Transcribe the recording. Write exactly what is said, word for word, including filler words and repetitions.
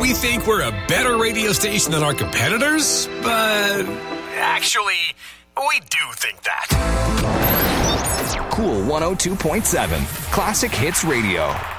We think we're a better radio station than our competitors, but actually, we do think that. Cool one oh two point seven, Classic Hits Radio.